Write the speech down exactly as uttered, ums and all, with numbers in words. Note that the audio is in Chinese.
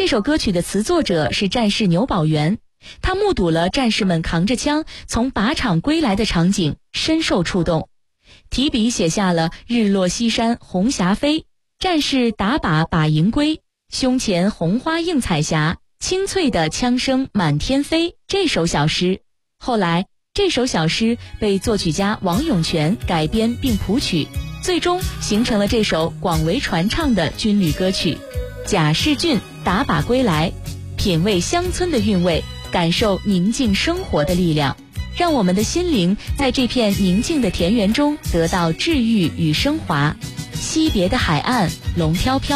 首歌曲的词作者是战士牛宝元，他目睹了战士们扛着枪从靶场归来的场景，深受触动，提笔写下了日落西山红霞飞，战士打靶靶营归，胸前红花映彩霞，清脆的枪声满天飞这首小诗。后来这首小诗被作曲家王永泉改编并谱曲，最终形成了这首广为传唱的军旅歌曲。贾世俊打靶归来，品味乡村的韵味，感受宁静生活的力量，让我们的心灵在这片宁静的田园中得到治愈与升华。惜别的海岸，龙飘飘。